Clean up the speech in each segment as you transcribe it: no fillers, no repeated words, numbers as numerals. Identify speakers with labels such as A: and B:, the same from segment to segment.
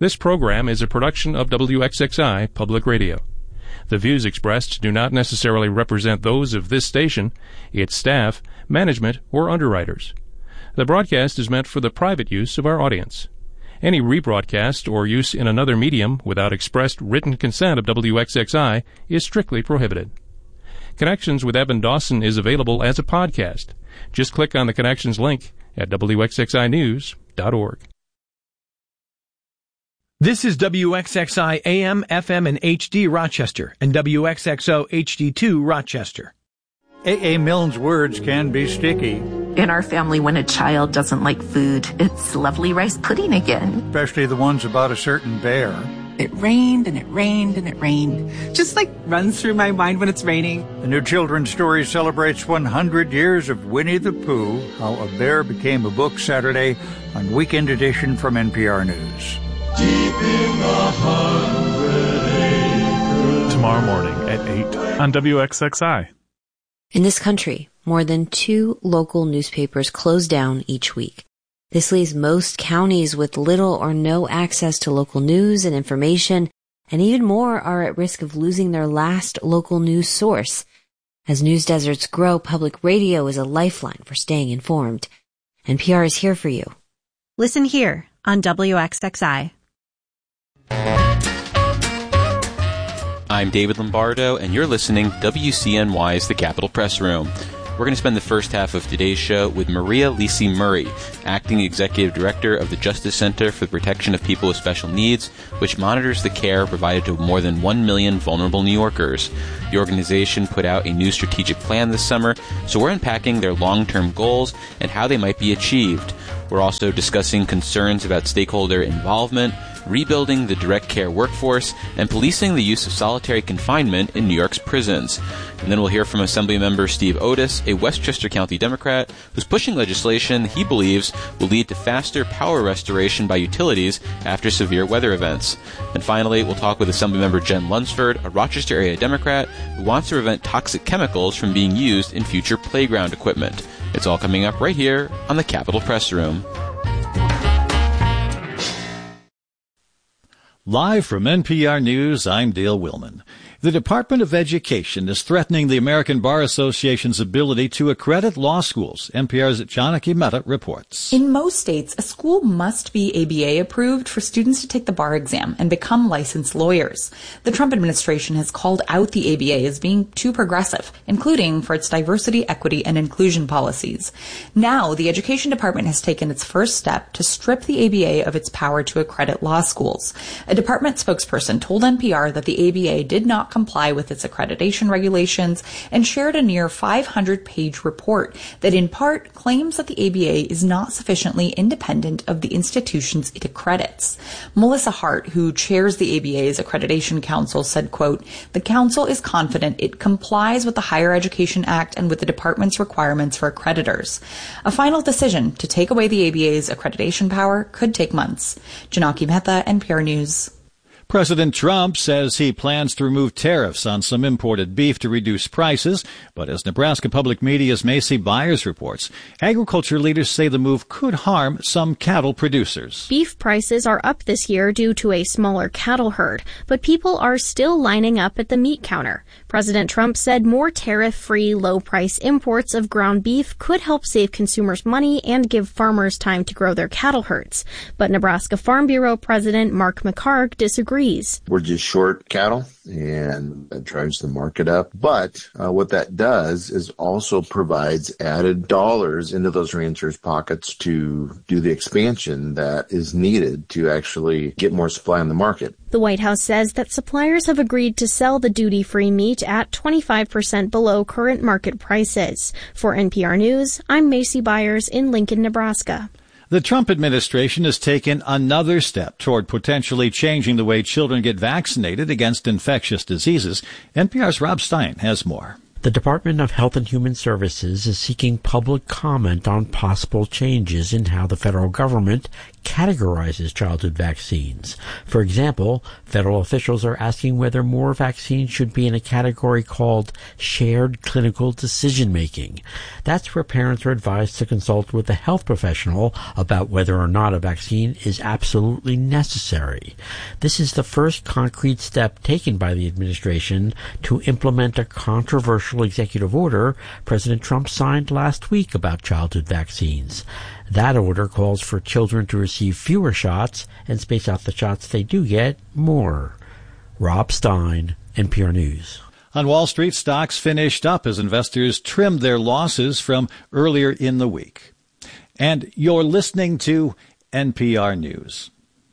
A: This program is a production of WXXI Public Radio. The views expressed do not necessarily represent those of this station, its staff, management, or underwriters. The broadcast is meant for the private use of our audience. Any rebroadcast or use in another medium without expressed written consent of WXXI is strictly prohibited. Connections with Evan Dawson is available as a podcast. Just click on the Connections link at WXXInews.org.
B: This is WXXI AM, FM, and HD Rochester and WXXO HD2 Rochester.
C: A.A. Milne's words can be sticky.
D: In our family, when a child doesn't like food, it's lovely rice pudding again.
C: Especially the ones about a certain bear.
E: It rained and it rained and it rained. Just like runs through my mind when it's raining.
C: The new children's story celebrates 100 years of Winnie the Pooh, How a Bear Became a Book, Saturday on Weekend Edition from NPR News.
F: Deep in the 100 acres.
G: Tomorrow morning at 8 on WXXI.
H: In this country, more than 2 local newspapers close down each week. This leaves most counties with little or no access to local news and information, and even more are at risk of losing their last local news source. As news deserts grow, public radio is a lifeline for staying informed. NPR is here for you.
I: Listen here on WXXI.
J: I'm David Lombardo, and you're listening to WCNY's The Capitol Press Room. We're going to spend the first half of today's show with Maria Lisi Murray, Acting Executive Director of the Justice Center for the Protection of People with Special Needs, which monitors the care provided to more than 1 million vulnerable New Yorkers. The organization put out a new strategic plan this summer, so we're unpacking their long-term goals and how they might be achieved. We're also discussing concerns about stakeholder involvement, rebuilding the direct care workforce, and policing the use of solitary confinement in New York's prisons. And then we'll hear from Assemblymember Steve Otis, a Westchester County Democrat, who's pushing legislation he believes will lead to faster power restoration by utilities after severe weather events. And finally, we'll talk with Assemblymember Jen Lunsford, a Rochester area Democrat, who wants to prevent toxic chemicals from being used in future playground equipment. It's all coming up right here on the Capitol Press Room.
K: Live from NPR News, I'm Dale Willman. The Department of Education is threatening the American Bar Association's ability to accredit law schools. NPR's Janaki Mehta reports.
L: In most states, a school must be ABA approved for students to take the bar exam and become licensed lawyers. The Trump administration has called out the ABA as being too progressive, including for its diversity, equity, and inclusion policies. Now, the Education Department has taken its first step to strip the ABA of its power to accredit law schools. A department spokesperson told NPR that the ABA did not comply with its accreditation regulations and shared a near 500-page report that in part claims that the ABA is not sufficiently independent of the institutions it accredits. Melissa Hart, who chairs the ABA's Accreditation Council, said, quote, "The council is confident it complies with the Higher Education Act and with the department's requirements for accreditors. A final decision to take away the ABA's accreditation power could take months." Janaki Mehta, NPR News.
K: President Trump says he plans to remove tariffs on some imported beef to reduce prices, but as Nebraska Public Media's Macy Byers reports, agriculture leaders say the move could harm some cattle producers.
M: Beef prices are up this year due to a smaller cattle herd, but people are still lining up at the meat counter. President Trump said more tariff-free, low-price imports of ground beef could help save consumers money and give farmers time to grow their cattle herds. But Nebraska Farm Bureau President Mark McHargue disagrees.
N: We're just short cattle, and that drives the market up. But what that does is also provides added dollars into those ranchers' pockets to do the expansion that is needed to actually get more supply on the market.
M: The White House says that suppliers have agreed to sell the duty-free meat at 25% below current market prices. For NPR News, I'm Macy Byers in Lincoln, Nebraska.
K: The Trump administration has taken another step toward potentially changing the way children get vaccinated against infectious diseases. NPR's Rob Stein has more.
O: The Department of Health and Human Services is seeking public comment on possible changes in how the federal government categorizes childhood vaccines. For example, federal officials are asking whether more vaccines should be in a category called shared clinical decision-making. That's where parents are advised to consult with a health professional about whether or not a vaccine is absolutely necessary. This is the first concrete step taken by the administration to implement a controversial executive order President Trump signed last week about childhood vaccines. That order calls for children to receive fewer shots and space out the shots they do get more. Rob Stein, NPR News.
K: On Wall Street, stocks finished up as investors trimmed their losses from earlier in the week. And you're listening to NPR News.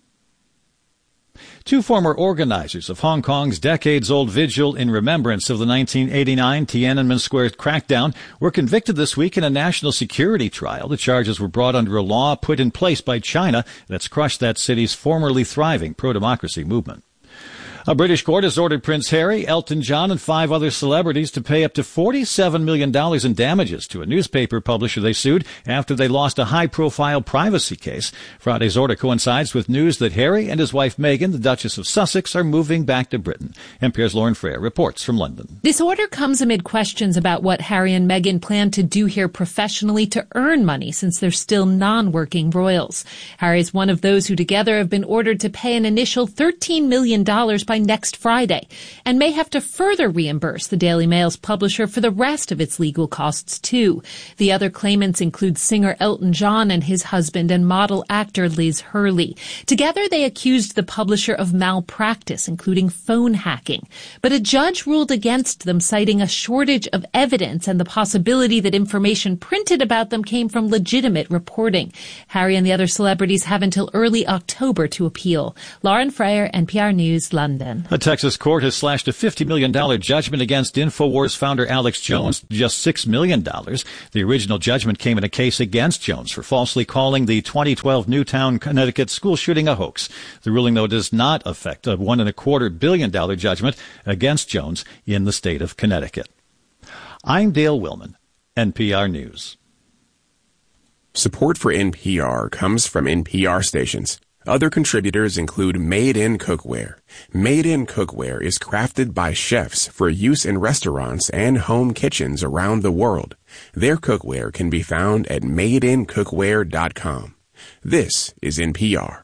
K: Two former organizers of Hong Kong's decades-old vigil in remembrance of the 1989 Tiananmen Square crackdown were convicted this week in a national security trial. The charges were brought under a law put in place by China that's crushed that city's formerly thriving pro-democracy movement. A British court has ordered Prince Harry, Elton John, and 5 other celebrities to pay up to $47 million in damages to a newspaper publisher they sued after they lost a high-profile privacy case. Friday's order coincides with news that Harry and his wife Meghan, the Duchess of Sussex, are moving back to Britain. NPR's Lauren Freire reports from London.
P: This order comes amid questions about what Harry and Meghan plan to do here professionally to earn money since they're still non-working royals. Harry is one of those who together have been ordered to pay an initial $13 million by next Friday and may have to further reimburse the Daily Mail's publisher for the rest of its legal costs, too. The other claimants include singer Elton John and his husband and model actor Liz Hurley. Together, they accused the publisher of malpractice, including phone hacking. But a judge ruled against them, citing a shortage of evidence and the possibility that information printed about them came from legitimate reporting. Harry and the other celebrities have until early October to appeal. Lauren Freire, NPR News, London.
K: A Texas court has slashed a $50 million judgment against InfoWars founder Alex Jones, just $6 million. The original judgment came in a case against Jones for falsely calling the 2012 Newtown, Connecticut school shooting a hoax. The ruling, though, does not affect a $1.25 billion judgment against Jones in the state of Connecticut. I'm Dale Willman, NPR News.
Q: Support for NPR comes from NPR stations. Other contributors include Made in Cookware. Made in Cookware is crafted by chefs for use in restaurants and home kitchens around the world. Their cookware can be found at madeincookware.com. This is NPR.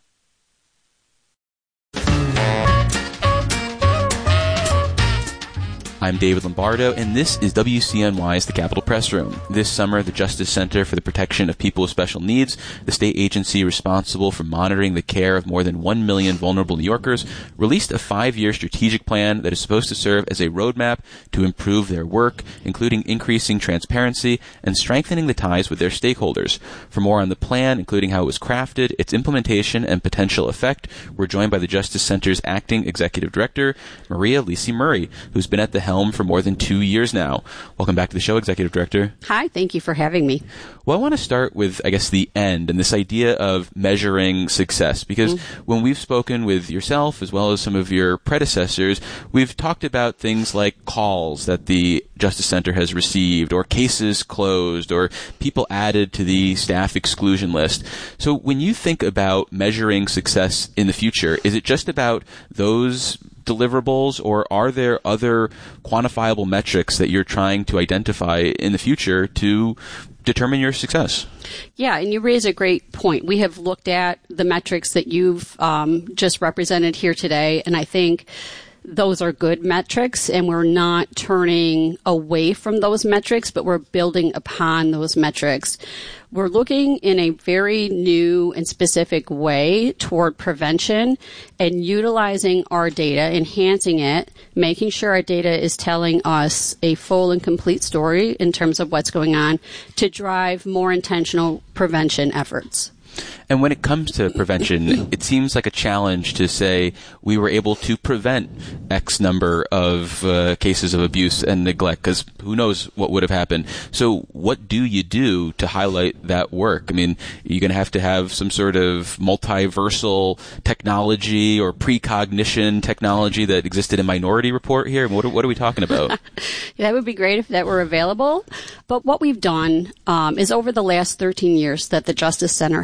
J: I'm David Lombardo, and this is WCNY's The Capitol Press Room. This summer, the Justice Center for the Protection of People with Special Needs, the state agency responsible for monitoring the care of more than 1 million vulnerable New Yorkers, released a 5-year strategic plan that is supposed to serve as a roadmap to improve their work, including increasing transparency and strengthening the ties with their stakeholders. For more on the plan, including how it was crafted, its implementation, and potential effect, we're joined by the Justice Center's acting executive director, Maria Lisi Murray, who's been at the helm for more than 2 years now. Welcome back to the show, Executive Director.
R: Hi, thank you for having me.
J: Well, I want to start with, I guess, the end and this idea of measuring success, because when we've spoken with yourself as well as some of your predecessors, we've talked about things like calls that the Justice Center has received, or cases closed, or people added to the staff exclusion list. So when you think about measuring success in the future, is it just about those deliverables, or are there other quantifiable metrics that you're trying to identify in the future to determine your success?
R: Yeah, and you raise a great point. We have looked at the metrics that you've just represented here today, and I think those are good metrics, and we're not turning away from those metrics, but we're building upon those metrics. We're looking in a very new and specific way toward prevention and utilizing our data, enhancing it, making sure our data is telling us a full and complete story in terms of what's going on to drive more intentional prevention efforts.
J: And when it comes to prevention, it seems like a challenge to say we were able to prevent X number of cases of abuse and neglect, because who knows what would have happened. So what do you do to highlight that work? I mean, you're going to have some sort of multiversal technology or precognition technology that existed in Minority Report here? What are we talking about?
R: That would be great if that were available. But what we've done is over the last 13 years that the Justice Center has been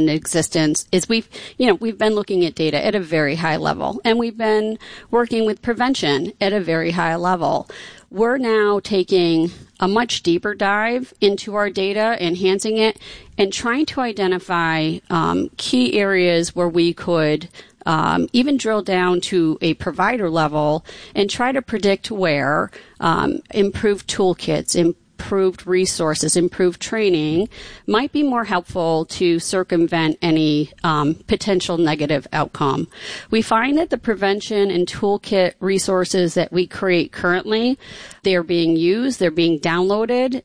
R: in existence is we've been looking at data at a very high level, and we've been working with prevention at a very high level. We're now taking a much deeper dive into our data, enhancing it, and trying to identify key areas where we could even drill down to a provider level and try to predict where improved toolkits, improved resources, improved training might be more helpful to circumvent any potential negative outcome. We find that the prevention and toolkit resources that we create currently, they're being used, they're being downloaded,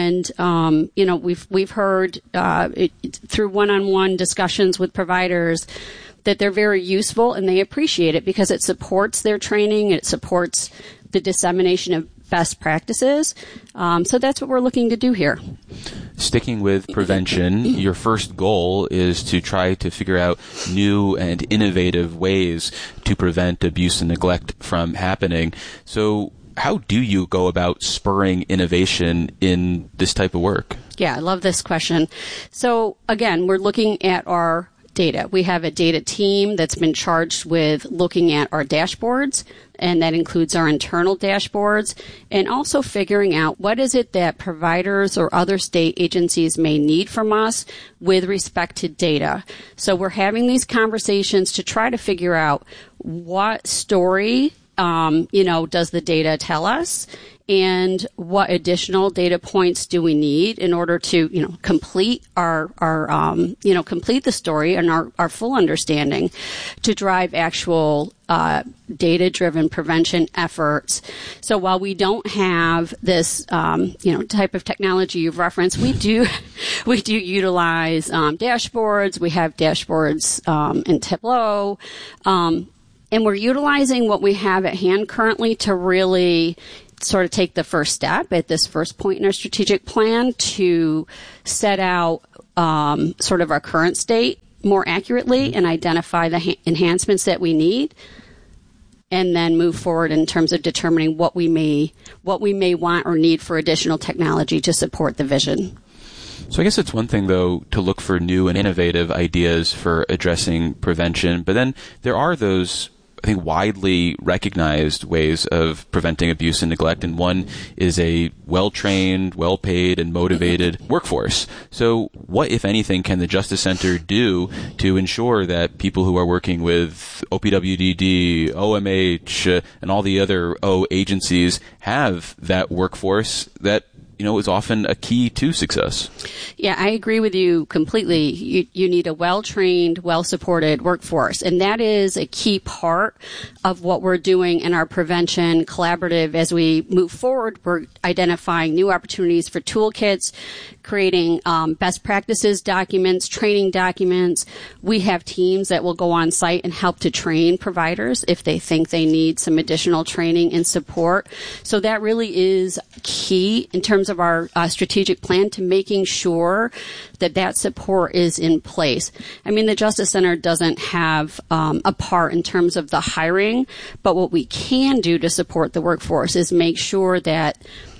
R: and we've heard through one-on-one discussions with providers that they're very useful and they appreciate it because it supports their training, it supports the dissemination of best practices. So that's what we're looking to do here.
J: Sticking with prevention, your first goal is to try to figure out new and innovative ways to prevent abuse and neglect from happening. So how do you go about spurring innovation in this type of work?
R: Yeah, I love this question. So again, we're looking at our data. We have a data team that's been charged with looking at our dashboards, and that includes our internal dashboards, and also figuring out what is it that providers or other state agencies may need from us with respect to data. So we're having these conversations to try to figure out what story does the data tell us, and what additional data points do we need in order to, complete our complete the story and our full understanding to drive actual data-driven prevention efforts. So while we don't have this, type of technology you've referenced, we do utilize dashboards. We have dashboards in Tableau. And we're utilizing what we have at hand currently to really sort of take the first step at this first point in our strategic plan to set out sort of our current state more accurately and identify the enhancements that we need, and then move forward in terms of determining what we may want or need for additional technology to support the vision.
J: So I guess it's one thing, though, to look for new and innovative ideas for addressing prevention, but then there are those, I think, widely recognized ways of preventing abuse and neglect, and one is a well-trained, well-paid, and motivated workforce. So what, if anything, can the Justice Center do to ensure that people who are working with OPWDD, OMH, and all the other O agencies have that workforce that is often a key to success?
R: Yeah, I agree with you completely. You need a well-trained, well-supported workforce, and that is a key part of what we're doing in our prevention collaborative. As we move forward, we're identifying new opportunities for toolkits, creating best practices documents, training documents. We have teams that will go on site and help to train providers if they think they need some additional training and support. So that really is key in terms of our strategic plan to making sure that support is in place. I mean, the Justice Center doesn't have a part in terms of the hiring, but what we can do to support the workforce is make sure that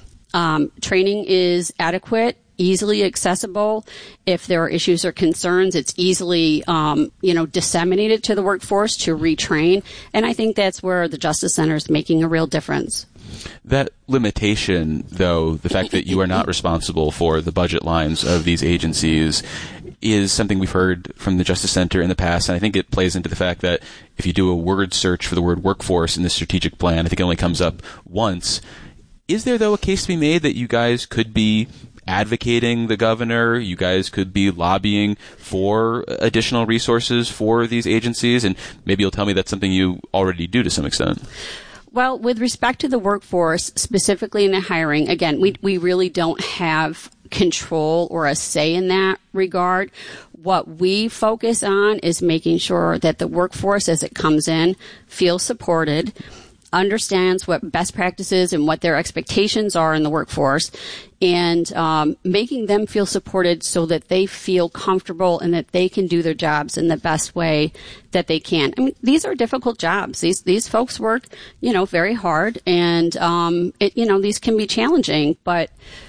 R: training is adequate, easily accessible. If there are issues or concerns, it's easily, disseminated to the workforce to retrain. And I think that's where the Justice Center is making a real difference.
J: That limitation, though, the fact that you are not responsible for the budget lines of these agencies, is something we've heard from the Justice Center in the past, and I think it plays into the fact that if you do a word search for the word workforce in the strategic plan, I think it only comes up once. Is there, though, a case to be made that you guys could be advocating the governor, you guys could be lobbying for additional resources for these agencies, and maybe you'll tell me that's something you already do to some extent?
R: Well, with respect to the workforce, specifically in the hiring, again, we really don't have control or a say in that regard. What we focus on is making sure that the workforce as it comes in feels supported, understands what best practices and what their expectations are in the workforce, and making them feel supported so that they feel comfortable and that they can do their jobs in the best way that they can. I mean, these are difficult jobs. These folks work, very hard, and these can be challenging, but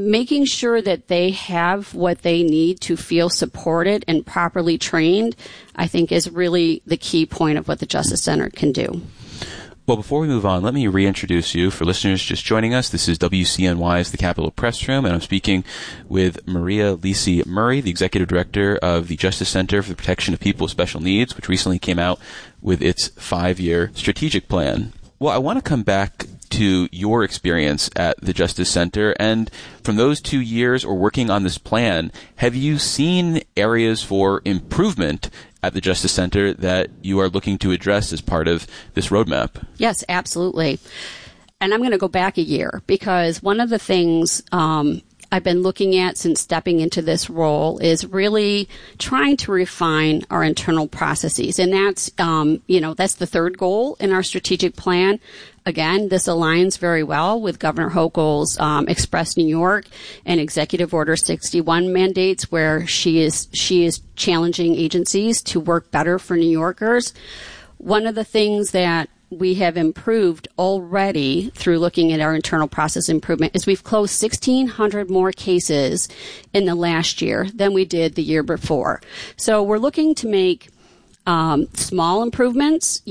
R: making sure that they have what they need to feel supported and properly trained, I think, is really the key point of what the Justice Center can do.
J: Well, before we move on, let me reintroduce you. For listeners just joining us, this is WCNY's The Capitol Press Room, and I'm speaking with Maria Lisi Murray, the Executive Director of the Justice Center for the Protection of People with Special Needs, which recently came out with its 5-year strategic plan. Well, I want to come back to your experience at the Justice Center, and from those 2 years or working on this plan, have you seen areas for improvement at the Justice Center that you are looking to address as part of this roadmap?
R: Yes, absolutely. And I'm going to go back a year, because one of the things I've been looking at since stepping into this role is really trying to refine our internal processes. And that's, that's the third goal in our strategic plan. Again, this aligns very well with Governor Hochul's Express New York and Executive Order 61 mandates, where she is challenging agencies to work better for New Yorkers. One of the things that we have improved already through looking at our internal process improvement is we've closed 1,600 more cases in the last year than we did the year before. So we're looking to make small improvements,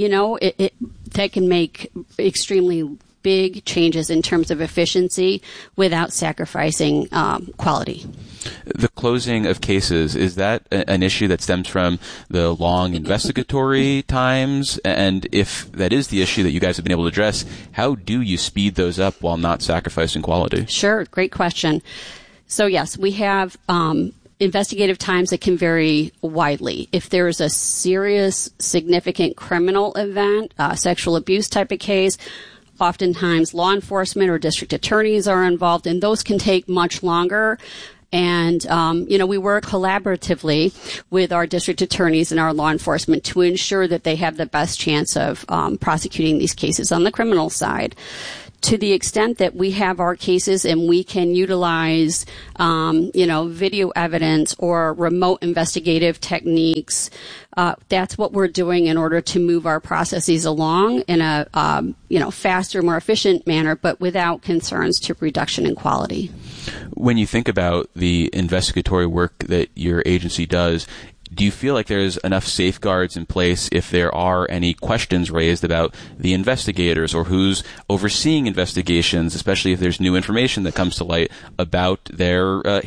R: that can make extremely big changes in terms of efficiency without sacrificing quality.
J: The closing of cases, is that an issue that stems from the long investigatory times? And if that is the issue that you guys have been able to address, how do you speed those up while not sacrificing quality?
R: Sure. Great question. So yes, we have investigative times that can vary widely. If there is a serious, significant criminal event, sexual abuse type of case, oftentimes law enforcement or district attorneys are involved, and those can take much longer. And, we work collaboratively with our district attorneys and our law enforcement to ensure that they have the best chance of prosecuting these cases on the criminal side. To the extent that we have our cases and we can utilize, video evidence or remote investigative techniques, that's what we're doing in order to move our processes along in a, faster, more efficient manner, but without concerns to reduction in quality.
J: When you think about the investigatory work that your agency does, do you feel like there's enough safeguards in place if there are any questions raised about the investigators or who's overseeing investigations, especially if there's new information that comes to light about their